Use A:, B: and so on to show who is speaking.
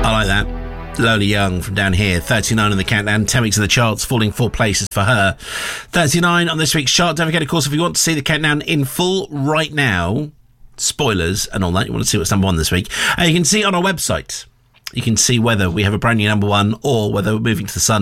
A: I like that. Lola Young from Down Here, 39 on the countdown, 10 weeks of the charts, falling 4 places for her. 39 on this week's chart. Don't forget, of course, if you want to see the countdown in full right now, spoilers and all that, you want to see what's number one this week, you can see it on our website. You can see whether we have a brand new number one or whether we're moving to the sun